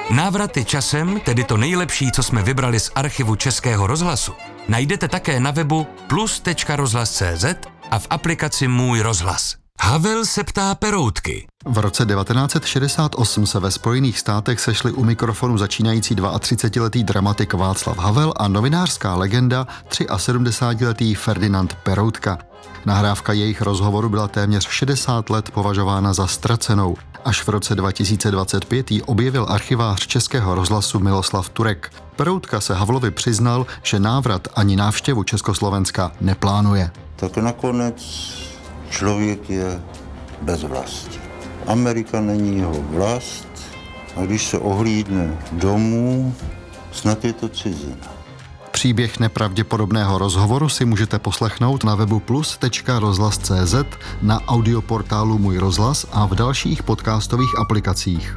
Návraty časem, tedy to nejlepší, co jsme vybrali z archivu Českého rozhlasu, najdete také na webu plus.rozhlas.cz a v aplikaci Můj rozhlas. Havel se ptá Peroutky. V roce 1968 se ve Spojených státech sešli u mikrofonu začínající 32letý dramatik Václav Havel a novinářská legenda 73letý Ferdinand Peroutka. Nahrávka jejich rozhovoru byla téměř 60 let považována za ztracenou. Až v roce 2025 ji objevil archivář Českého rozhlasu Miloslav Turek. Peroutka se Havlovi přiznal, že návrat ani návštěvu Československa neplánuje. Tak nakonec člověk je bez vlasti. Amerika není jeho vlast a když se ohlídne domů, snad je to cizina. Příběh nepravděpodobného rozhovoru si můžete poslechnout na webu plus.rozhlas.cz, na audioportálu Můj rozhlas a v dalších podcastových aplikacích.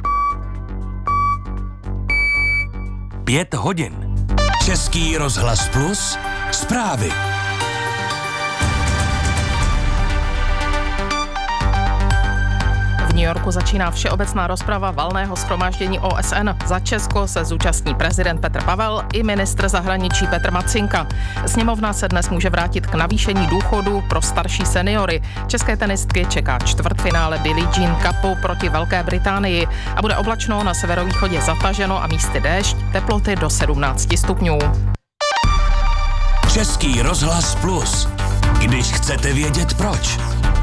5 hodin. Český rozhlas Plus. Zprávy. V New Yorku začíná všeobecná rozprava valného shromáždění OSN. Za Česko se zúčastní prezident Petr Pavel i ministr zahraničí Petr Macinka. Sněmovna se dnes může vrátit k navýšení důchodu pro starší seniory. České tenistky čeká čtvrtfinále Billie Jean Cupu proti Velké Británii a bude oblačno, na severovýchodě zataženo a místy déšť, teploty do 17 stupňů. Český rozhlas Plus. Když chcete vědět proč.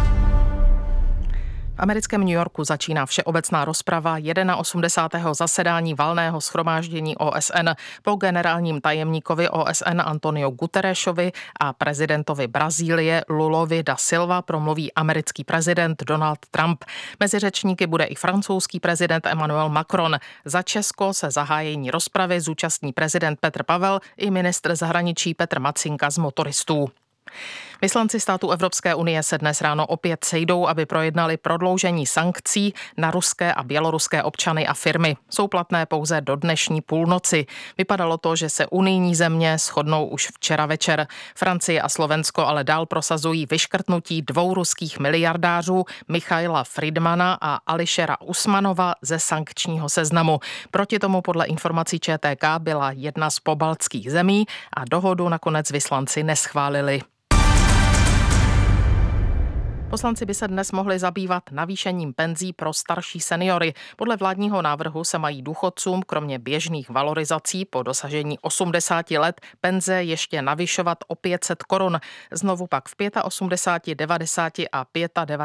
V americkém New Yorku začíná všeobecná rozprava 81. zasedání valného shromáždění OSN. Po generálním tajemníkovi OSN Antonio Guterresovi a prezidentovi Brazílie Lulovi da Silva promluví americký prezident Donald Trump. Mezi řečníky bude i francouzský prezident Emmanuel Macron. Za Česko se zahájení rozpravy zúčastní prezident Petr Pavel i ministr zahraničí Petr Macinka z Motoristů. Vyslanci států Evropské unie se dnes ráno opět sejdou, aby projednali prodloužení sankcí na ruské a běloruské občany a firmy. Jsou platné pouze do dnešní půlnoci. Vypadalo to, že se unijní země shodnou už včera večer. Francie a Slovensko ale dál prosazují vyškrtnutí 2 ruských miliardářů Michaila Friedmana a Ališera Usmanova ze sankčního seznamu. Proti tomu podle informací ČTK byla jedna z pobaltských zemí a dohodu nakonec vyslanci neschválili. Poslanci by se dnes mohli zabývat navýšením penzí pro starší seniory. Podle vládního návrhu se mají důchodcům kromě běžných valorizací po dosažení 80 let penze ještě navyšovat o 500 korun. Znovu pak v 85, 90 a 95